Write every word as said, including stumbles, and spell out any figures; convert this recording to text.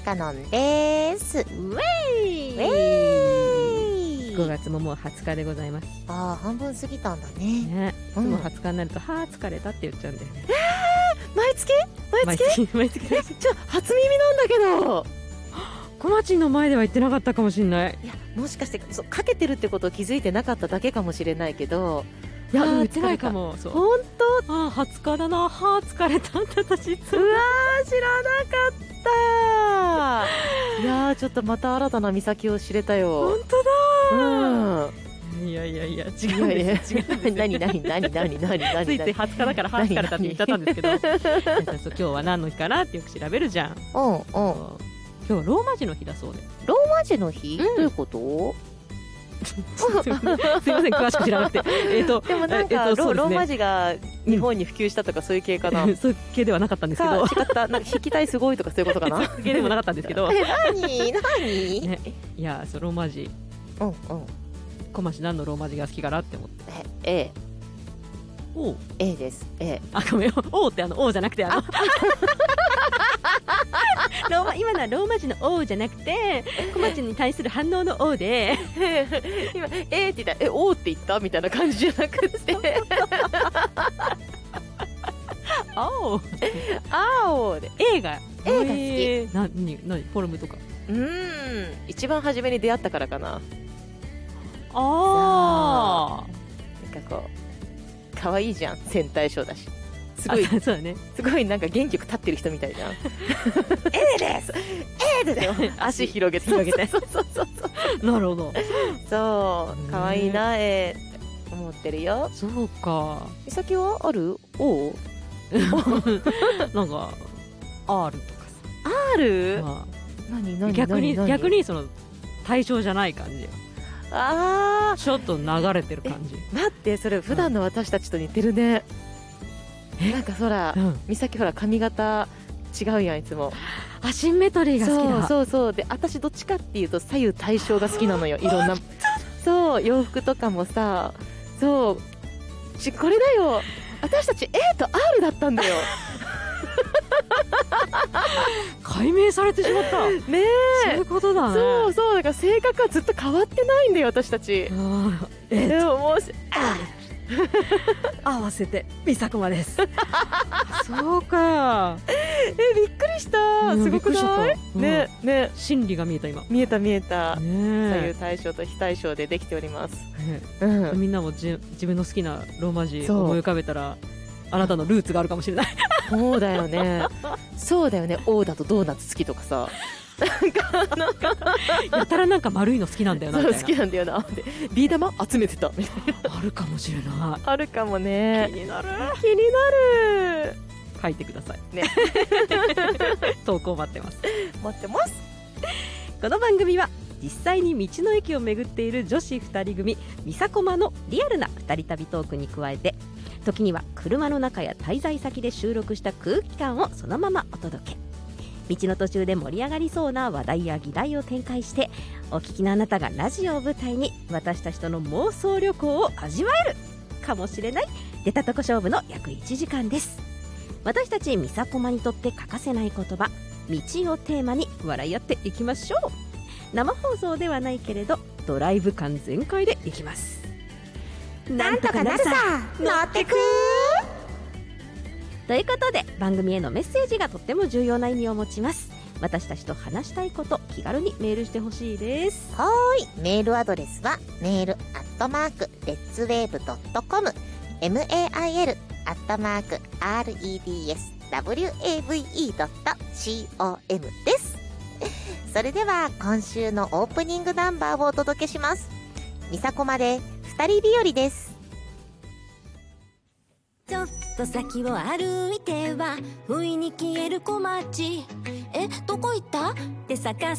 かのんです。ウェイウェイごがつももうはつかでございます。 ああ、半分過ぎたんだね。 ね、 うん、 もうはつかになるとはぁ疲れたって言っちゃうんだよね。 えー、毎月毎月毎月毎月じゃあ初耳なんだけど。 こまちんの前では言ってなかったかもしれない。 いや、もしかしてそうかけてるってことを気づいてなかっただけかもしれないけど。 いや、言ってないかも。そう、 本当。 ああ、はつかだな。はぁ疲れたんだ私。うわー、 知らなかったいやー、ちょっとまた新たな岬を知れたよ。 本当だー。うん。 いやいやいや、違うんですよ。違うんですよ。 何何何何何何ついついはつかだからは疲れたって言っちゃったんですけど今日は何の日かなってよく調べるじゃん。 うんうん。 今日ローマ字の日だそうで。 ローマ字の日、うん、どういうことすいません、詳しく知らなくてえーとでもなんか、えーとね、ローマ字が日本に普及したとかそういう系かな、 うん、そういう系ではなかったんですけど、 違ったなんか筆記体すごいとかそういうことかなそういう系でもなかったんですけどえ、何何、 ね、いや、そうローマ字、 うんうん、 小町何のローマ字が好きかなって思って。 え、A O A です。A。 あ、ごめん、O ってあの O じゃなくてあのローマ今のはローマ字の O じゃなくて小町に対する反応の O で今 A って言ったらえ O って言ったみたいな感じじゃなくて青青で A が A が好き。えー、なに何フォルムとか。 うーん、一番初めに出会ったからかな。 ああ、 なんかこう可愛いじゃん、戦隊ショーだし、すごいそうだね、 すごいなんか元気よく立ってる人みたいじゃんA です A ですよ足広げて広げてそうそうそうそうなるほど、 そう可愛いな A って思ってるよ。 そうか。 美咲はある O なんか R とかさ R、 まあ、 何何逆に何逆にその対象じゃない感じよ。 あー、 ちょっと流れてる感じ。 待って、それ普段の私たちと似てるね、うん、なんかほら、うん、美咲ほら髪型違うやんいつも。 アシンメトリーが好きだ。 そうそうそう。で私どっちかっていうと左右対称が好きなのよ。いろんなそう洋服とかもさ、そうちこれだよ、私たち A と R だったんだよ解明されてしまったねえ、そういうことだね。 そうそう、だから性格はずっと変わってないんだよ私たち。 えでももし合わせて美佐駒ですそうかえ、びっくりした、すごくない、うん、ねね、 心理が見えた今。 見えた見えた、 ね、 左右対称と非対称でできております、 ね、うん、みんなもじ自分の好きなローマ字を思い浮かべたらあなたのルーツがあるかもしれないそうだよねそうだよね。 O だとドーナツ好きとかさなんかやたらなんか丸いの好きなんだよなみたいな。 好きなんだよなでビー玉集めてたみたいなあるかもしれない。 あるかもね。 気になる気になる。 書いてくださいね投稿待ってます待ってます。 この番組は実際に道の駅を巡っている女子ふたり組みさこまのリアルなふたり旅トークに加えて、時には車の中や滞在先で収録した空気感をそのままお届け、道の途中で盛り上がりそうな話題や議題を展開して、お聞きのあなたがラジオを舞台に私たちとの妄想旅行を味わえるかもしれない出たとこ勝負の約いちじかんです。私たちみさこまにとって欠かせない言葉、道をテーマに笑い合っていきましょう。生放送ではないけれどドライブ感全開でいきます。 なんとかなるさ、乗ってくということで番組へのメッセージがとっても重要な意味を持ちます。私たちと話したいこと、気軽にメールしてほしいです。 はーい、メールアドレスはメールアットマークレッツウェーブドットコム メールアットマーク アールイーディーエスダブリューエーブイイードットコム です。それでは今週のオープニングナンバーをお届けします。みさこまで二人日和です。 ちょっと先を歩いては不意に消える小町、え、どこ行ったって探す